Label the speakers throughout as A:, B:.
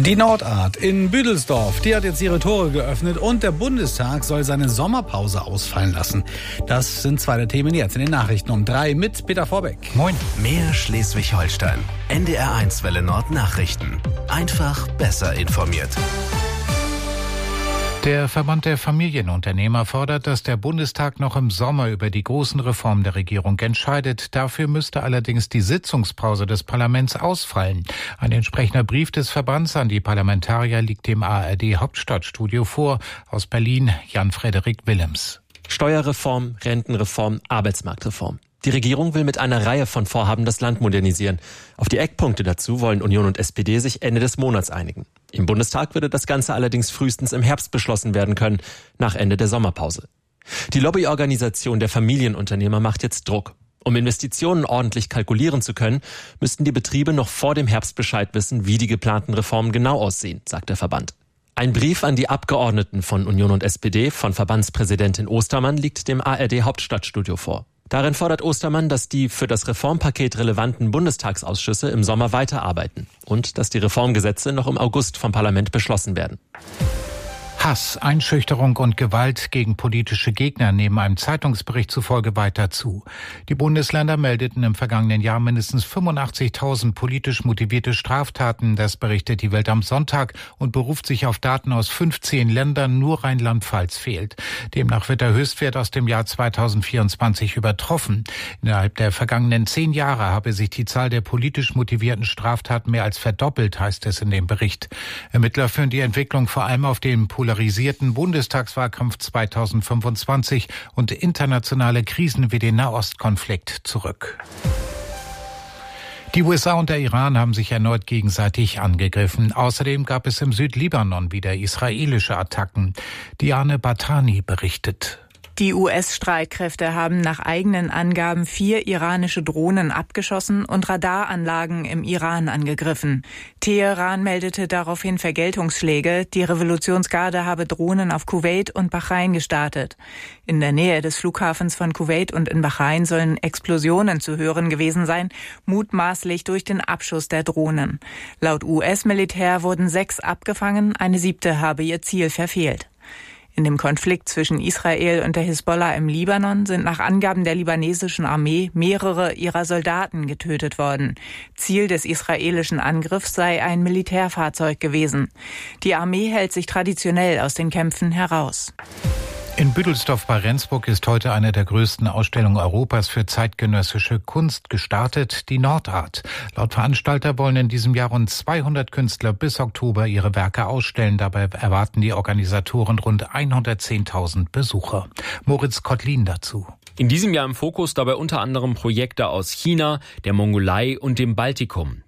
A: Die Nordart in Büdelsdorf, die hat jetzt ihre Tore geöffnet und der Bundestag soll seine Sommerpause ausfallen lassen. Das sind zwei der Themen jetzt in den Nachrichten um 3 mit Peter Vorbeck.
B: Moin. Mehr Schleswig-Holstein. NDR1 Welle Nord Nachrichten. Einfach besser informiert.
C: Der Verband der Familienunternehmer fordert, dass der Bundestag noch im Sommer über die großen Reformen der Regierung entscheidet. Dafür müsste allerdings die Sitzungspause des Parlaments ausfallen. Ein entsprechender Brief des Verbands an die Parlamentarier liegt dem ARD-Hauptstadtstudio vor. Aus Berlin, Jan-Frederik Willems.
D: Steuerreform, Rentenreform, Arbeitsmarktreform. Die Regierung will mit einer Reihe von Vorhaben das Land modernisieren. Auf die Eckpunkte dazu wollen Union und SPD sich Ende des Monats einigen. Im Bundestag würde das Ganze allerdings frühestens im Herbst beschlossen werden können, nach Ende der Sommerpause. Die Lobbyorganisation der Familienunternehmer macht jetzt Druck. Um Investitionen ordentlich kalkulieren zu können, müssten die Betriebe noch vor dem Herbst Bescheid wissen, wie die geplanten Reformen genau aussehen, sagt der Verband. Ein Brief an die Abgeordneten von Union und SPD von Verbandspräsidentin Ostermann liegt dem ARD-Hauptstadtstudio vor. Darin fordert Ostermann, dass die für das Reformpaket relevanten Bundestagsausschüsse im Sommer weiterarbeiten und dass die Reformgesetze noch im August vom Parlament beschlossen werden.
C: Hass, Einschüchterung und Gewalt gegen politische Gegner nehmen einem Zeitungsbericht zufolge weiter zu. Die Bundesländer meldeten im vergangenen Jahr mindestens 85.000 politisch motivierte Straftaten. Das berichtet die Welt am Sonntag und beruft sich auf Daten aus 15 Ländern. Nur Rheinland-Pfalz fehlt. Demnach wird der Höchstwert aus dem Jahr 2024 übertroffen. Innerhalb der vergangenen 10 Jahre habe sich die Zahl der politisch motivierten Straftaten mehr als verdoppelt, heißt es in dem Bericht. Ermittler führen die Entwicklung vor allem auf den polarisierten Bundestagswahlkampf 2025 und internationale Krisen wie den Nahostkonflikt zurück. Die USA und der Iran haben sich erneut gegenseitig angegriffen. Außerdem gab es im Südlibanon wieder israelische Attacken. Diane Batani berichtet.
E: Die US-Streitkräfte haben nach eigenen Angaben 4 iranische Drohnen abgeschossen und Radaranlagen im Iran angegriffen. Teheran meldete daraufhin Vergeltungsschläge. Die Revolutionsgarde habe Drohnen auf Kuwait und Bahrain gestartet. In der Nähe des Flughafens von Kuwait und in Bahrain sollen Explosionen zu hören gewesen sein, mutmaßlich durch den Abschuss der Drohnen. Laut US-Militär wurden 6 abgefangen, eine 7. habe ihr Ziel verfehlt. In dem Konflikt zwischen Israel und der Hisbollah im Libanon sind nach Angaben der libanesischen Armee mehrere ihrer Soldaten getötet worden. Ziel des israelischen Angriffs sei ein Militärfahrzeug gewesen. Die Armee hält sich traditionell aus den Kämpfen heraus.
C: In Büdelsdorf bei Rendsburg ist heute eine der größten Ausstellungen Europas für zeitgenössische Kunst gestartet, die Nordart. Laut Veranstalter wollen in diesem Jahr rund 200 Künstler bis Oktober ihre Werke ausstellen. Dabei erwarten die Organisatoren rund 110.000 Besucher. Moritz Kottlin dazu.
F: In diesem Jahr im Fokus dabei unter anderem Projekte aus China, der Mongolei und dem Baltikum.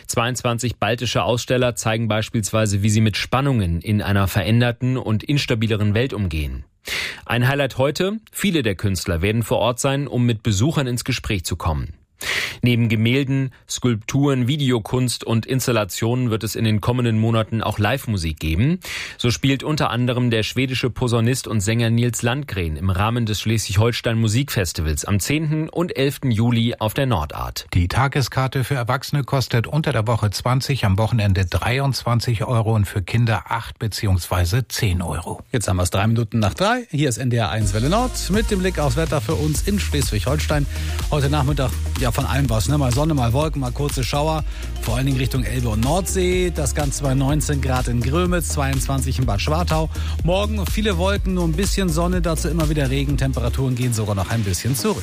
F: 22 baltische Aussteller zeigen beispielsweise, wie sie mit Spannungen in einer veränderten und instabileren Welt umgehen. Ein Highlight heute: viele der Künstler werden vor Ort sein, um mit Besuchern ins Gespräch zu kommen. Neben Gemälden, Skulpturen, Videokunst und Installationen wird es in den kommenden Monaten auch Live-Musik geben. So spielt unter anderem der schwedische Posaunist und Sänger Nils Landgren im Rahmen des Schleswig-Holstein Musikfestivals am 10. und 11. Juli auf der Nordart.
C: Die Tageskarte für Erwachsene kostet unter der Woche 20, am Wochenende 23 € und für Kinder 8 bzw. 10 €.
A: Jetzt haben wir es 3 Minuten nach 3. Hier ist NDR1 Welle Nord mit dem Blick aufs Wetter für uns in Schleswig-Holstein. Heute Nachmittag von allem was, ne? Mal Sonne, mal Wolken, mal kurze Schauer, vor allen Dingen Richtung Elbe und Nordsee. Das Ganze bei 19 Grad in Grömitz, 22 in Bad Schwartau. Morgen viele Wolken, nur ein bisschen Sonne, dazu immer wieder Regen. Temperaturen gehen sogar noch ein bisschen zurück.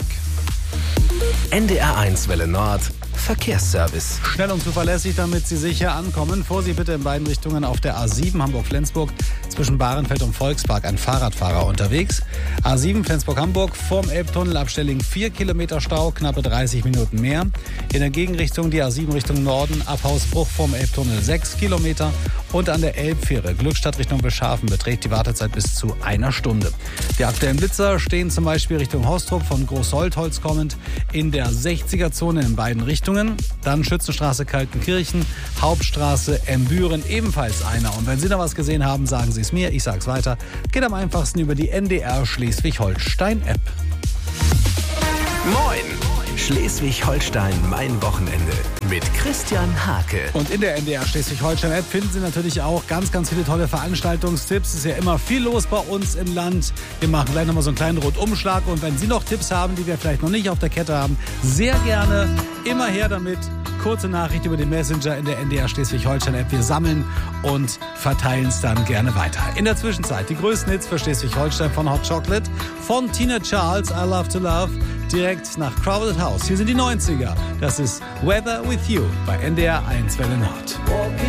B: NDR1 Welle Nord Verkehrsservice.
A: Schnell und zuverlässig, damit Sie sicher ankommen. Vorsicht bitte in beiden Richtungen auf der A7 Hamburg-Flensburg zwischen Bahrenfeld und Volkspark ein Fahrradfahrer unterwegs. A7 Flensburg-Hamburg vorm Elbtunnel Abstelling 4 Kilometer Stau, knappe 30 Minuten mehr. In der Gegenrichtung die A7 Richtung Norden ab Hausbruch vorm Elbtunnel 6 Kilometer. Und an der Elbfähre Glückstadt Richtung Beschafen beträgt die Wartezeit bis zu 1 Stunde. Die aktuellen Blitzer stehen zum Beispiel Richtung Hostrup von Großholtholz kommend in der 60er-Zone in beiden Richtungen. Dann Schützenstraße Kaltenkirchen, Hauptstraße Embüren ebenfalls einer. Und wenn Sie da was gesehen haben, sagen Sie es mir, ich sag's weiter. Geht am einfachsten über die NDR Schleswig-Holstein App.
B: Moin! Schleswig-Holstein, mein Wochenende mit Christian Hake.
A: Und in der NDR Schleswig-Holstein-App finden Sie natürlich auch ganz, ganz viele tolle Veranstaltungstipps. Es ist ja immer viel los bei uns im Land. Wir machen gleich nochmal so einen kleinen Rundumschlag. Und wenn Sie noch Tipps haben, die wir vielleicht noch nicht auf der Kette haben, sehr gerne immer her damit. Kurze Nachricht über den Messenger in der NDR Schleswig-Holstein-App. Wir sammeln und verteilen es dann gerne weiter. In der Zwischenzeit die größten Hits für Schleswig-Holstein von Hot Chocolate, von Tina Charles, I Love to Love, direkt nach Crowded House. Hier sind die 90er. Das ist Weather with You bei NDR 1 Welle Nord.